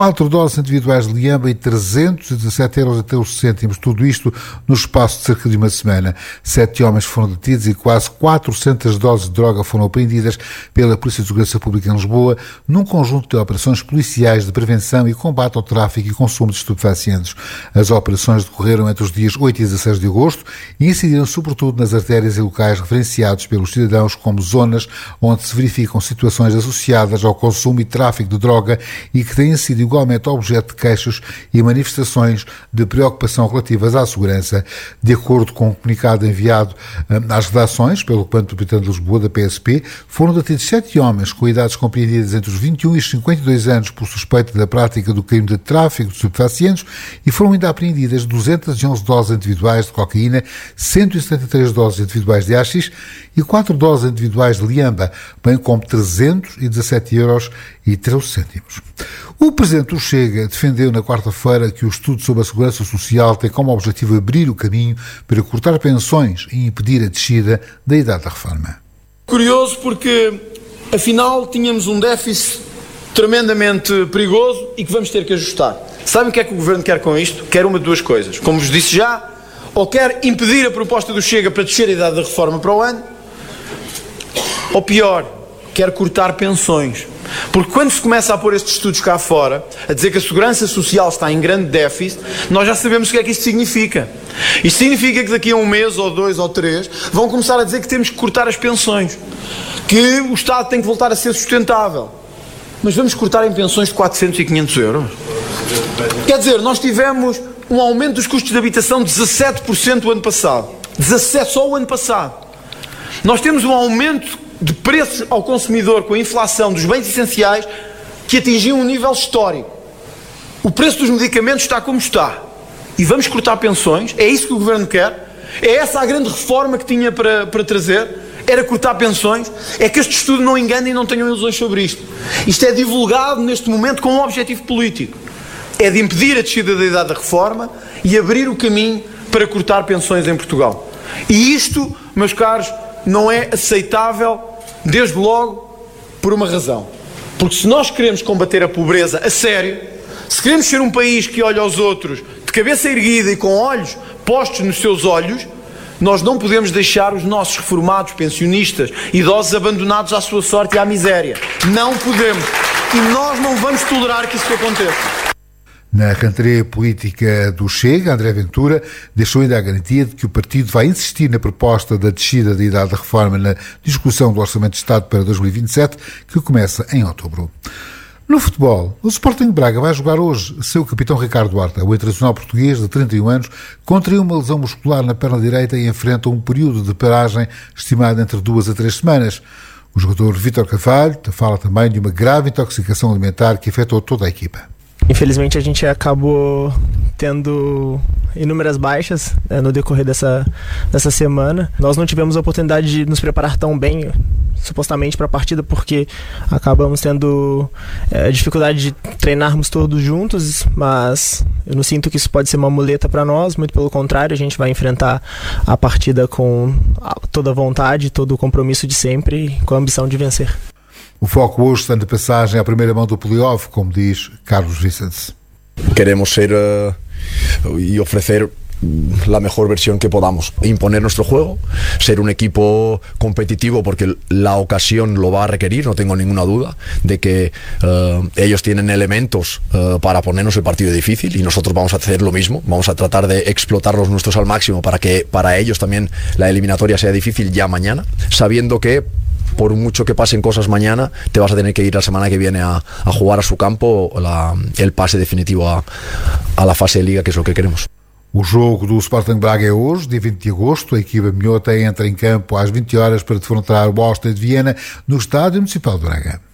4 doses individuais de liamba e 317,13 €, tudo isto no espaço de cerca de uma semana. 7 homens foram detidos e quase 400 doses de droga foram apreendidas pela Polícia de Segurança Pública em Lisboa, num conjunto de operações policiais de prevenção e combate ao tráfico e consumo de estupefacientes. As operações decorreram entre os dias 8 e 16 de agosto e incidiram sobretudo nas artérias e locais referenciados pelos cidadãos como zonas onde se verificam situações associadas ao consumo e tráfico de droga e que têm sido igualmente objeto de queixas e manifestações de preocupação relativas à segurança. De acordo com um comunicado enviado às redações pelo Comando Metropolitano de Lisboa, da PSP, foram detidos 7 homens com idades compreendidas entre os 21 e os 52 anos por suspeita da prática do crime de tráfico de estupefacientes e foram ainda apreendidas 211 doses individuais de cocaína, 173 doses individuais de haxixe e 4 doses individuais de liamba, bem como 317,13 €. O Presidente do Chega defendeu na quarta-feira que o estudo sobre a segurança social tem como objetivo abrir o caminho para cortar pensões e impedir a descida da idade da reforma. Curioso porque, afinal, tínhamos um déficit tremendamente perigoso e que vamos ter que ajustar. Sabem o que é que o Governo quer com isto? Quer uma de duas coisas. Como vos disse já, ou quer impedir a proposta do Chega para descer a idade da reforma para o ano, ou pior, quer cortar pensões. Porque quando se começa a pôr estes estudos cá fora, a dizer que a segurança social está em grande déficit, nós já sabemos o que é que isto significa. Isto significa que daqui a um mês, ou 2, ou 3, vão começar a dizer que temos que cortar as pensões, que o Estado tem que voltar a ser sustentável. Mas vamos cortar em pensões de 400 e 500 €? Quer dizer, nós tivemos um aumento dos custos de habitação de 17% o ano passado. 17% só o ano passado. Nós temos um aumento de preço ao consumidor com a inflação dos bens essenciais que atingiu um nível histórico. O preço dos medicamentos está como está. E vamos cortar pensões? É isso que o Governo quer? É essa a grande reforma que tinha para trazer? Era cortar pensões? É que este estudo não engane e não tenham ilusões sobre isto. Isto é divulgado neste momento com um objetivo político. É de impedir a descida da idade da reforma e abrir o caminho para cortar pensões em Portugal. E isto, meus caros, não é aceitável, desde logo, por uma razão. Porque se nós queremos combater a pobreza a sério, se queremos ser um país que olha aos outros de cabeça erguida e com olhos postos nos seus olhos, nós não podemos deixar os nossos reformados, pensionistas, idosos abandonados à sua sorte e à miséria. Não podemos. E nós não vamos tolerar que isso aconteça. Na rentrée política do Chega, André Ventura deixou ainda a garantia de que o partido vai insistir na proposta da descida da idade da reforma na discussão do Orçamento de Estado para 2027, que começa em outubro. No futebol, o Sporting de Braga vai jogar hoje seu capitão Ricardo Horta, o internacional português de 31 anos, contraiu uma lesão muscular na perna direita e enfrenta um período de paragem estimado entre 2 a 3 semanas. O jogador Vítor Carvalho fala também de uma grave intoxicação alimentar que afetou toda a equipa. Infelizmente a gente acabou tendo inúmeras baixas no decorrer dessa semana. Nós não tivemos a oportunidade de nos preparar tão bem, supostamente, para a partida, porque acabamos tendo dificuldade de treinarmos todos juntos, mas eu não sinto que isso pode ser uma muleta para nós, muito pelo contrário, a gente vai enfrentar a partida com toda a vontade, todo o compromisso de sempre e com a ambição de vencer. O foco hoje está de passagem à primeira mão do playoff, como diz Carlos Vicente. Queremos ser y ofrecer la mejor versión que podamos, imponer nuestro juego, ser un equipo competitivo porque la ocasión lo va a requerir, no tengo ninguna duda de que ellos tienen elementos para ponernos el partido difícil y nosotros vamos a hacer lo mismo, vamos a tratar de explotar los nuestros al máximo para que para ellos también la eliminatoria sea difícil ya mañana, sabiendo que por mucho que pasen cosas mañana, te vas a tener que ir la semana que viene a jugar a su campo el pase definitivo a la fase de Liga, que es lo que queremos. O jogo do Sporting Braga é hoje, dia 20 de agosto. A equipa minhota entra em campo às 20 horas para defrontar o Áustria de Viena no Estádio Municipal de Braga.